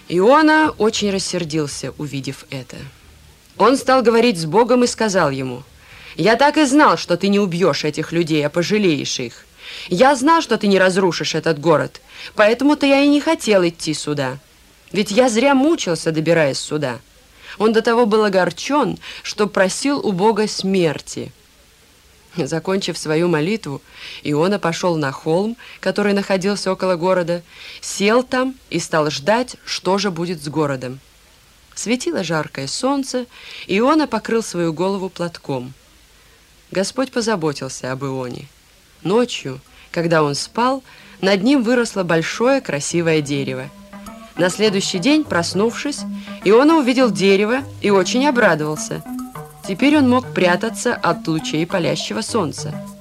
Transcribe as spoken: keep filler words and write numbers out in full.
Иона очень рассердился, увидев это. Он стал говорить с Богом и сказал ему: «Я так и знал, что ты не убьешь этих людей, а пожалеешь их. Я знал, что ты не разрушишь этот город, поэтому-то я и не хотел идти сюда. Ведь я зря мучился, добираясь сюда». Он до того был огорчен, что просил у Бога смерти. Закончив свою молитву, Иона пошел на холм, который находился около города, сел там и стал ждать, что же будет с городом. Светило жаркое солнце, и Иона покрыл свою голову платком. Господь позаботился об Ионе. Ночью, когда он спал, над ним выросло большое красивое дерево. На следующий день, проснувшись, Иона увидел дерево и очень обрадовался. Теперь он мог прятаться от лучей палящего солнца.